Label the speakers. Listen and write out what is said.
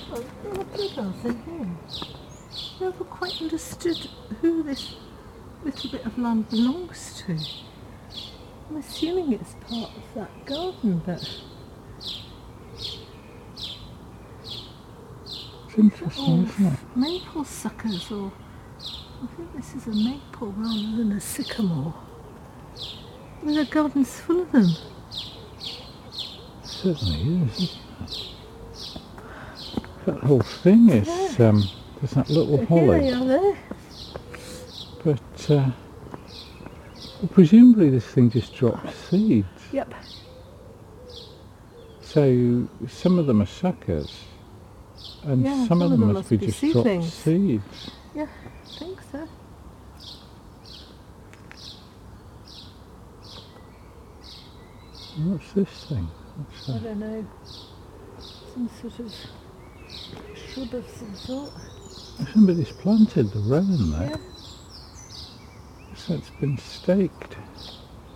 Speaker 1: Oh, there are bluebells in here. Never quite understood who this little bit of land belongs to. I'm assuming it's part of that garden, but
Speaker 2: It's interesting, isn't it?
Speaker 1: maple suckers, or I think this is a maple rather than a sycamore. Well, the garden's full of them.
Speaker 2: Certainly is, isn't it? That whole thing is, there's that little
Speaker 1: Here
Speaker 2: holly.
Speaker 1: they are there.
Speaker 2: But well, presumably this thing just drops seeds.
Speaker 1: Yep.
Speaker 2: So some of them are suckers, and
Speaker 1: Yeah,
Speaker 2: some of them must be just dropped
Speaker 1: seedlings.
Speaker 2: seeds.
Speaker 1: Yeah, I think so.
Speaker 2: What's this thing? What's
Speaker 1: I
Speaker 2: that?
Speaker 1: don't know. Some sort of shrub of some sort.
Speaker 2: Somebody's planted the rowan there.
Speaker 1: Yeah.
Speaker 2: So it's been staked.